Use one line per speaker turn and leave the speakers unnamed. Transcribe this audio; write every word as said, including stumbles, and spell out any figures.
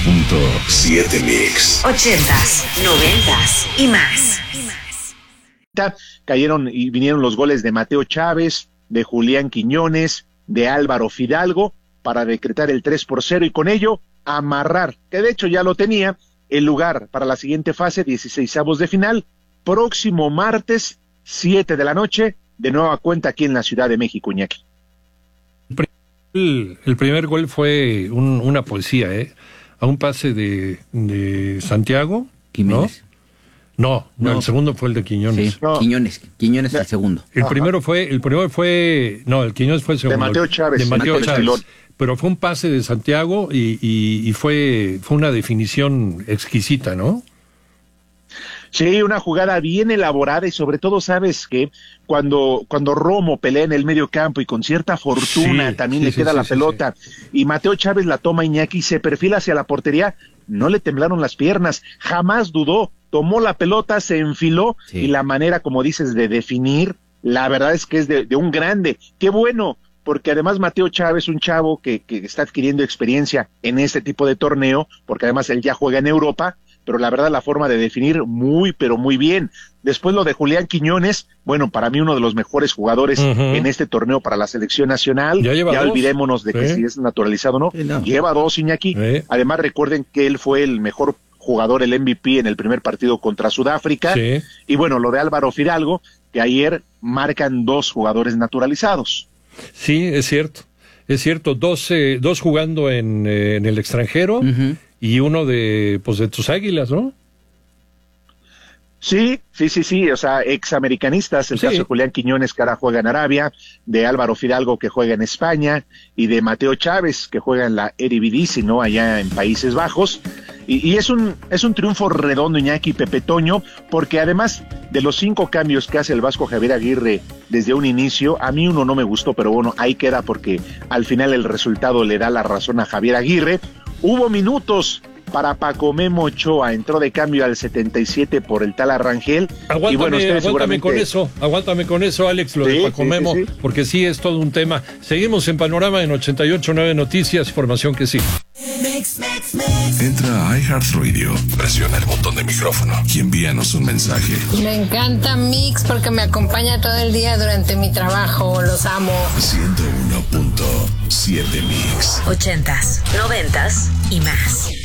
punto siete Mix.
Ochentas, noventas y más.
Cayeron y vinieron los goles de Mateo Chávez, de Julián Quiñones, de Álvaro Fidalgo, para decretar el tres por cero y con ello amarrar, que de hecho ya lo tenía, el lugar para la siguiente fase, dieciseisavos de final, próximo martes, siete de la noche, de nueva cuenta aquí en la Ciudad de México, Iñaki.
El, el primer gol fue un, una poesía, ¿eh? A un pase de, de Santiago,
Jiménez.
¿no? No, no,
no,
el segundo fue el de Quiñones.
Sí, no. Quiñones, Quiñones el segundo.
El Ajá. primero fue, el primero fue, no, el Quiñones fue el segundo.
De Mateo Chávez.
De Mateo Chávez. Chávez. Pero fue un pase de Santiago y, y, y fue, fue una definición exquisita, ¿no?
Sí, una jugada bien elaborada y sobre todo, sabes que cuando cuando Romo pelea en el medio campo y con cierta fortuna sí, también sí, le queda sí, la sí, pelota sí, sí. y Mateo Chávez la toma, Iñaki, y se perfila hacia la portería, no le temblaron las piernas, jamás dudó, tomó la pelota, se enfiló sí. y la manera, como dices, de definir, la verdad es que es de, de un grande. Qué bueno, porque además Mateo Chávez, un chavo que, que está adquiriendo experiencia en este tipo de torneo, porque además él ya juega en Europa, pero la verdad la forma de definir muy, pero muy bien. Después lo de Julián Quiñones, bueno, para mí uno de los mejores jugadores uh-huh. en este torneo para la selección nacional. Ya, ya olvidémonos de ¿Sí? que si es naturalizado o no. Sí, no. Lleva dos, Iñaki. ¿Sí? Además recuerden que él fue el mejor jugador, el M V P en el primer partido contra Sudáfrica. Sí. Y bueno, lo de Álvaro Fidalgo, que ayer marcan dos jugadores naturalizados.
Sí, es cierto. Es cierto, dos, eh, dos jugando en, eh, en el extranjero. Uh-huh. Y uno de, pues, de tus Águilas, ¿no?
Sí, sí, sí, sí, o sea, examericanistas, el sí. caso de Julián Quiñones, que ahora juega en Arabia, de Álvaro Fidalgo, que juega en España, y de Mateo Chávez, que juega en la Eredivisie, ¿no?, allá en Países Bajos, y, y es un es un triunfo redondo, Iñaki, Pepe Toño, porque además de los cinco cambios que hace el Vasco Javier Aguirre desde un inicio, a mí uno no me gustó, pero bueno, ahí queda porque al final el resultado le da la razón a Javier Aguirre. Hubo minutos para Paco Memo Ochoa, entró de cambio al setenta y siete por el tal Arrangel.
Aguántame,
y bueno,
aguántame
seguramente...
con eso, aguántame con eso, Alex, lo sí, de Paco sí, Memo, sí, sí. porque sí es todo un tema. Seguimos en Panorama en ochenta y ocho punto nueve Noticias, información que sí.
Entra a iHeartRadio, presiona el botón de micrófono y envíanos un mensaje.
Me encanta Mix porque me acompaña todo el día durante mi trabajo, los amo.
ciento uno punto siete Mix.
Ochentas, noventas y más.